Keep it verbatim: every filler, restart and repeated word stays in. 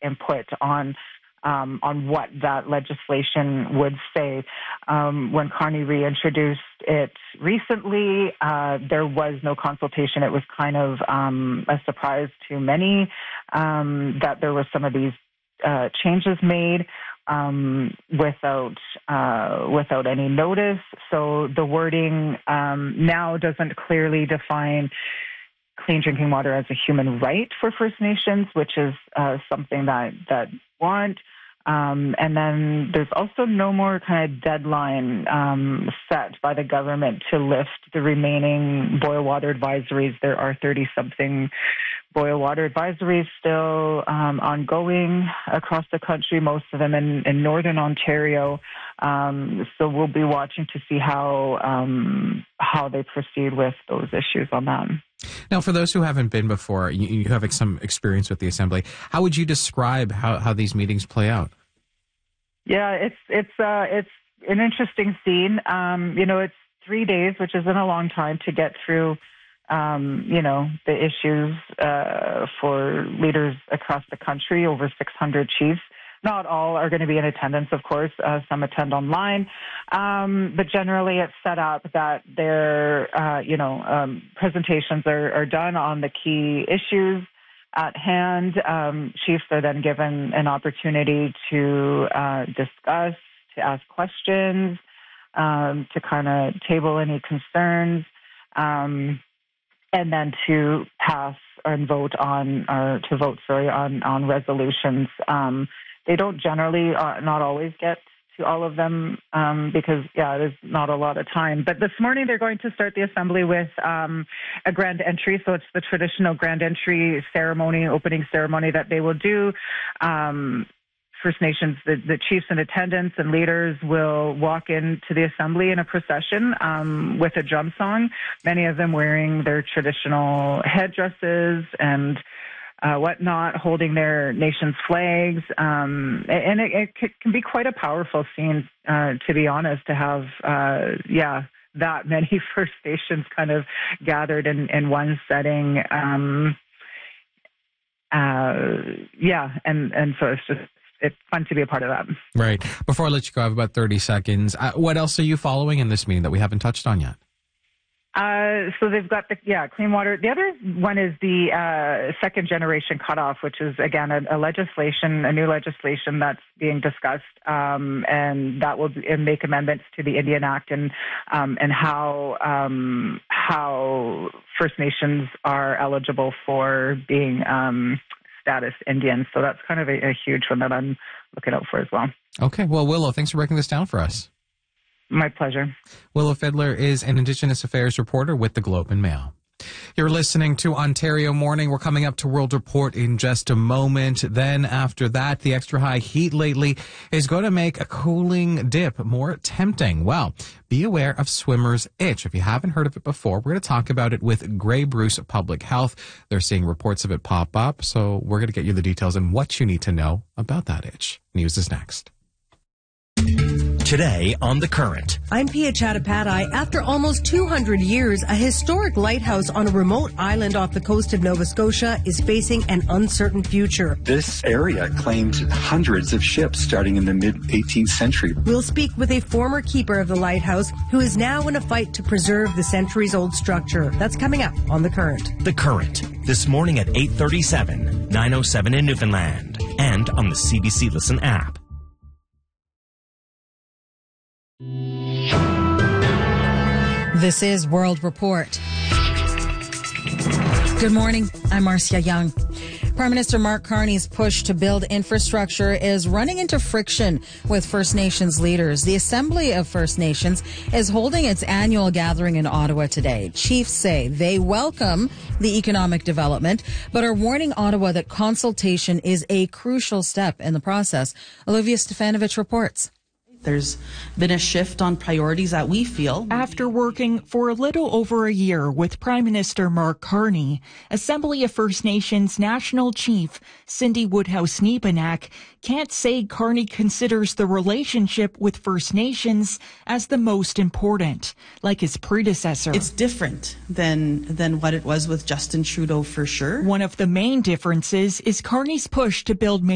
input on um, on what that legislation would say. Um, when Carney reintroduced it recently, uh, there was no consultation. It was kind of um, a surprise to many um, that there were some of these uh, changes made um, without uh, without any notice. So the wording um, now doesn't clearly define clean drinking water as a human right for First Nations, which is uh, something that that want. Um, and then there's also no more kind of deadline um, set by the government to lift the remaining boil water advisories. There are thirty-something boil water advisories still um, ongoing across the country, most of them in, in northern Ontario. Um, so we'll be watching to see how um, how they proceed with those issues on that. Now, for those who haven't been before, you, you have some experience with the Assembly. How would you describe how, how these meetings play out? Yeah, it's it's uh, it's an interesting scene. Um, you know, it's three days, which isn't a long time to get through, um, you know, the issues uh, for leaders across the country, over six hundred chiefs. Not all are going to be in attendance, of course. Uh, some attend online. Um, but generally it's set up that their, uh, you know, um, presentations are, are done on the key issues at hand. Um, chiefs are then given an opportunity to uh, discuss, to ask questions, um, to kind of table any concerns, um, and then to pass and vote on, or to vote, sorry, on, on resolutions. Um, They don't generally, uh, not always get to all of them um, because, yeah, there's not a lot of time. But this morning they're going to start the Assembly with um, a grand entry. So it's the traditional grand entry ceremony, opening ceremony that they will do. Um, First Nations, the, the chiefs in attendance and leaders will walk into the Assembly in a procession um, with a drum song, many of them wearing their traditional headdresses and Uh, whatnot, holding their nation's flags. Um, and it, it can be quite a powerful scene, uh, to be honest, to have, uh, yeah, that many First Nations kind of gathered in, in one setting. Um, uh, yeah, and, and so it's just, it's fun to be a part of that. Right. Before I let you go, I have about thirty seconds. Uh, what else are you following in this meeting that we haven't touched on yet? Uh, so they've got the, yeah, clean water. The other one is the uh, second generation cutoff, which is, again, a, a legislation, a new legislation that's being discussed, um, and that will make amendments to the Indian Act and um, and how um, how First Nations are eligible for being um, status Indian. So that's kind of a, a huge one that I'm looking out for as well. Okay. Well, Willow, thanks for breaking this down for us. My pleasure. Willow Fiddler is an Indigenous Affairs reporter with the Globe and Mail. You're listening to Ontario Morning. We're coming up to World Report in just a moment. Then after that, the extra high heat lately is going to make a cooling dip more tempting. Well, be aware of swimmer's itch. If you haven't heard of it before, we're going to talk about it with Grey Bruce Public Health. They're seeing reports of it pop up, so we're going to get you the details on what you need to know about that itch. News is next. Today on The Current. I'm Pia Chattopadhyay. After almost two hundred years, a historic lighthouse on a remote island off the coast of Nova Scotia is facing an uncertain future. This area claimed hundreds of ships starting in the mid-eighteenth century. We'll speak with a former keeper of the lighthouse who is now in a fight to preserve the centuries-old structure. That's coming up on The Current. The Current, this morning at eight thirty-seven, nine oh seven in Newfoundland, and on the C B C Listen app. This is World Report. Good morning. I'm Marcia Young. Prime Minister Mark Carney's push to build infrastructure is running into friction with First Nations leaders. The Assembly of First Nations is holding its annual gathering in Ottawa today. Chiefs say they welcome the economic development, but are warning Ottawa that consultation is a crucial step in the process. Olivia Stefanovich reports. There's been a shift on priorities that we feel. After working for a little over a year with Prime Minister Mark Carney, Assembly of First Nations National Chief Cindy Woodhouse-Neepanak can't say Carney considers the relationship with First Nations as the most important, like his predecessor. It's different than than what it was with Justin Trudeau, for sure. One of the main differences is Carney's push to build